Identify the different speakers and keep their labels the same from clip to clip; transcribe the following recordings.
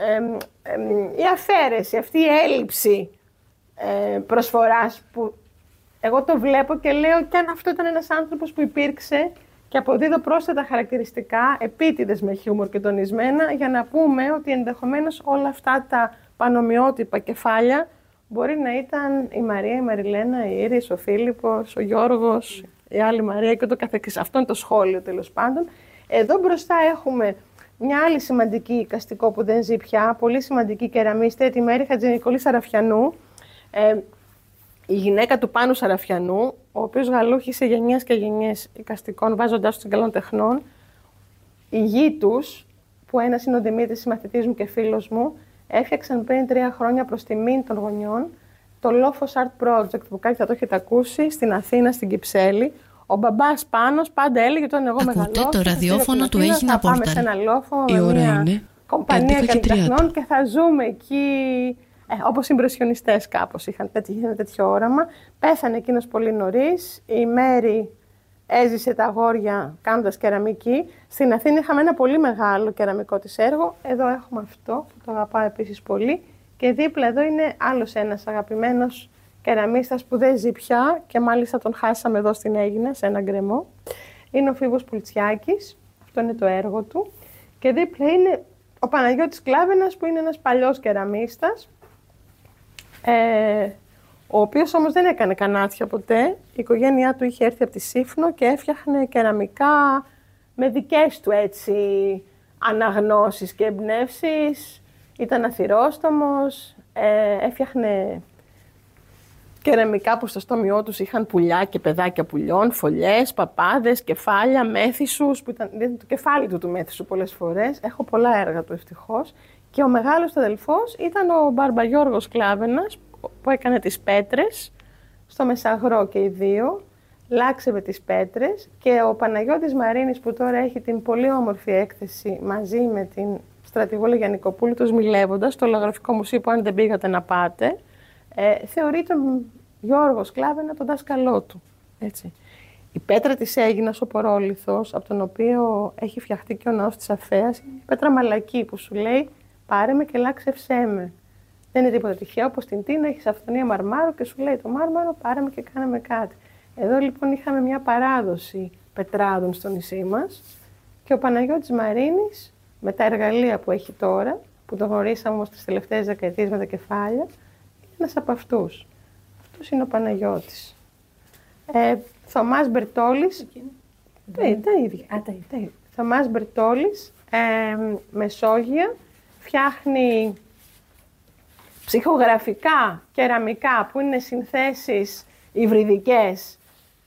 Speaker 1: η αφαίρεση, αυτή η έλλειψη προσφοράς που εγώ το βλέπω και λέω και αν αυτό ήταν ένας άνθρωπος που υπήρξε και αποδίδω πρόσθετα χαρακτηριστικά, επίτηδες με χιούμορ και τονισμένα, για να πούμε ότι ενδεχομένως όλα αυτά τα πανομοιότυπα κεφάλια μπορεί να ήταν η Μαρία, η Μαριλένα, η Ήρης, ο Φίλιππος, ο Γιώργος, η άλλη Μαρία και το καθεξής. Αυτό είναι το σχόλιο τέλος πάντων. Εδώ μπροστά έχουμε μια άλλη σημαντική εικαστικό που δεν ζει πια, πολύ σημαντική κεραμίστρια, τη Μέρη Χατζηνικολή Σαραφιανού, η γυναίκα του Πάνου Σαραφιανού, ο οποίος γαλούχησε γενιές και γενιές εικαστικών, βάζοντάς τους καλών τεχνών. Οι γη τους, που ένας είναι ο Δημήτρης, συμμαθητής μου και φίλος μου, έφτιαξαν πριν 3 χρόνια προς τιμήν των γονιών το Lofos Art Project, που κάποιοι θα το έχετε ακούσει, στην Αθήνα, στην Κυψέλη. Ο μπαμπάς Πάνος πάντα έλεγε όταν εγώ μεγαλώσω.
Speaker 2: Ακούτε το ραδιόφωνο του Έγινα Πόρταλ.
Speaker 1: Πάμε σε ένα λόφο
Speaker 2: η
Speaker 1: με
Speaker 2: ώρα
Speaker 1: μια
Speaker 2: είναι
Speaker 1: κομπανία καλλιτεχνών και θα ζούμε εκεί. Όπως οι ιμπρεσιονιστές κάπως είχαν τέτοιο όραμα. Πέθανε εκείνος πολύ νωρίς. Η Μέρη έζησε τα αγόρια κάνοντας κεραμική. Στην Αθήνα είχαμε ένα πολύ μεγάλο κεραμικό της έργο. Εδώ έχουμε αυτό που το αγαπάω επίσης πολύ. Και δίπλα εδώ είναι άλλος ένας αγαπημένος κεραμίστας που δεν ζει πια και μάλιστα τον χάσαμε εδώ στην Αίγινα σε ένα γκρεμό. Είναι ο Φίβος Πουλτσιάκης. Αυτό είναι το έργο του. Και δίπλα είναι ο Παναγιώτης Κλάβενας που είναι ένας παλιός κεραμίστας. Ο οποίος όμως δεν έκανε κανάτια ποτέ. Η οικογένειά του είχε έρθει από τη Σύφνο και έφτιαχνε κεραμικά με δικές του έτσι αναγνώσεις και εμπνεύσεις. Ήταν αθυρόστομος, έφτιαχνε κεραμικά που στο στόμιό τους είχαν πουλιά και παιδάκια πουλιών, φωλιές, παπάδες, κεφάλια, μέθησους, που ήταν το κεφάλι του μέθησου πολλές φορές. Έχω πολλά έργα του ευτυχώς. Και ο μεγάλος του αδελφός ήταν ο Μπαρμπαγιώργος Κλάβενας, που έκανε τις πέτρες στο Μεσαγρό και οι δύο, λάξευε τις πέτρες, και ο Παναγιώτης Μαρίνης που τώρα έχει την πολύ όμορφη έκθεση μαζί με την στρατηγό Λεγιαννικοπούλου, τους Μιλεύοντας, στο Λογογραφικό Μουσείο που αν δεν πήγατε να πάτε, θεωρεί τον Γιώργο Κλάβενα τον δάσκαλό του. Έτσι. Η πέτρα της Αίγινας, ο πορόλιθος, από τον οποίο έχει φτιαχτεί και ο ναός της Αφέας, είναι η πέτρα μαλακή που σου λέει πάρε με και λάξευσέ με. Δεν είναι τίποτα τυχαίο, όπως στην Τίνα έχεις αυθονία μαρμάρου και σου λέει το μάρμαρο πάρε με και κάνε με κάτι. Εδώ λοιπόν είχαμε μια παράδοση πετράδων στο νησί μας και ο Παναγιώτης Μαρίνης με τα εργαλεία που έχει τώρα, που το γνωρίσαμε όμως τις τελευταίες δεκαετίες με τα κεφάλια, είναι ένας από αυτούς. Αυτός είναι ο Παναγιώτης. Θωμάς Μπερτόλης, τα ίδια. Θωμάς Μπερτόλης, Μεσόγεια, φτιάχνει ψυχογραφικά, κεραμικά, που είναι συνθέσεις υβριδικές,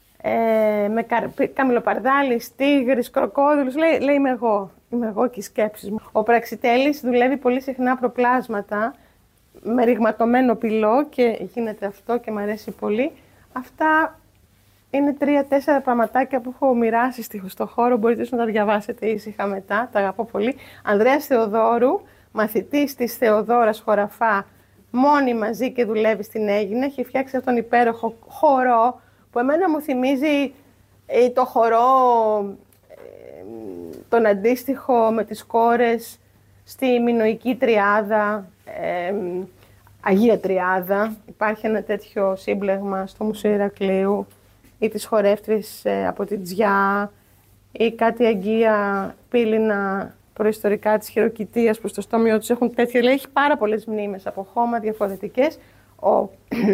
Speaker 1: με καμιλοπαρδάλης, τίγρης, κροκόδιλους, λέει είμαι εγώ και οι σκέψεις μου. Ο Πραξιτέλης δουλεύει πολύ συχνά προπλάσματα, με ρηγματωμένο πυλό και γίνεται αυτό και μου αρέσει πολύ. Αυτά είναι 3-4 πραγματάκια που έχω μοιράσει στο χώρο, μπορείτε να τα διαβάσετε ήσυχα μετά, τα αγαπώ πολύ. Ανδρέας Θεοδόρου, μαθητής της Θεοδόρας Χωραφά, μόνη μαζί και δουλεύει στην Αίγινα, έχει φτιάξει αυτόν τον υπέροχο χορό, που εμένα μου θυμίζει το χορό, τον αντίστοιχο με τις κόρες στη Μινωική Τριάδα, Αγία Τριάδα. Υπάρχει ένα τέτοιο σύμπλεγμα στο Μουσείο Ηρακλείου, ή τις χορεύτρες από την Τζιά, ή κάτι αγγεία πύληνα προϊστορικά της Χειροκητίας που στο στόμιο τους έχουν τέτοια. Λέει, έχει πάρα πολλές μνήμες από χώμα διαφορετικές. Ο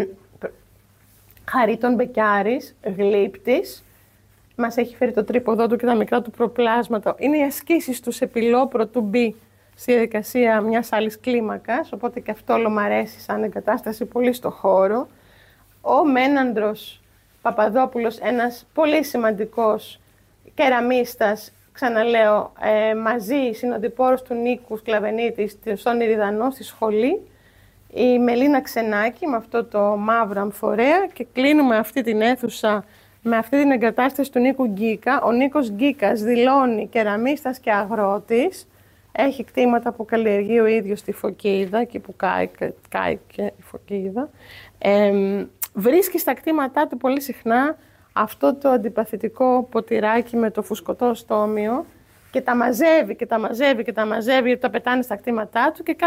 Speaker 1: Χαρίτων Μπεκιάρης, γλύπτης, μας έχει φέρει το τρίποδό του και τα μικρά του προπλάσματα. Είναι οι ασκήσεις του σε πυλό πρωτού μπει στη διαδικασία μιας άλλης κλίμακας, οπότε και αυτό όλο μ' αρέσει σαν εγκατάσταση πολύ στο χώρο. Ο Μένανδρος Παπαδόπουλος, ένας πολύ σημαντικός κεραμίστας, ξαναλέω, μαζί συνοδοιπόρος του Νίκου Σκλαβενίτη στον Ηριδανό στη σχολή. Η Μελίνα Ξενάκη με αυτό το μαύρο αμφορέα και κλείνουμε αυτή την αίθουσα με αυτή την εγκατάσταση του Νίκου Γκίκα. Ο Νίκος Γκίκας δηλώνει κεραμίστας και αγρότης. Έχει κτήματα που καλλιεργεί ο ίδιος στη Φωκίδα, εκεί που κάει και η Φωκίδα. Βρίσκει στα κτήματά του πολύ συχνά αυτό το αντιπαθητικό ποτηράκι με το φουσκωτό στόμιο και τα μαζεύει και τα μαζεύει και τα μαζεύει, γιατί τα πετάνε στα κτήματά του και